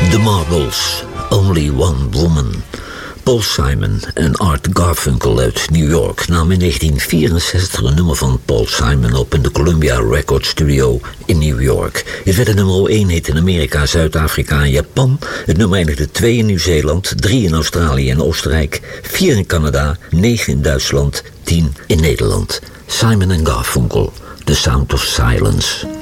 The Marbles, Only One Woman. Paul Simon en Art Garfunkel uit New York namen in 1964 een nummer van Paul Simon op in de Columbia Record Studio in New York. Het werd een nummer 1 hit in Amerika, Zuid-Afrika en Japan. Het nummer eindigde 2 in Nieuw-Zeeland, 3 in Australië en Oostenrijk, 4 in Canada, 9 in Duitsland, 10 in Nederland. Simon en Garfunkel, The Sound of Silence.